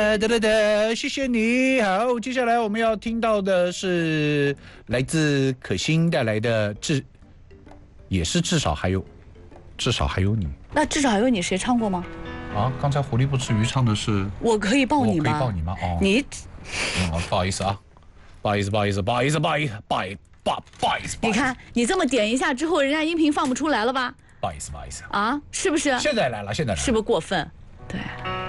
哒哒哒，谢谢你好。接下来我们要听到的是来自可心带来的也是至少还有你。 那至少还有你，谁唱过吗？ 啊，刚才狐狸不吃鱼唱的是我可以抱你吗？ 我可以抱你吗？哦， 你， 不好意思啊，不好意思。 你看你这么点一下之后，人家音频放不出来了吧？ 不好意思啊，是不是？ 现在来了， 是不是过分？对。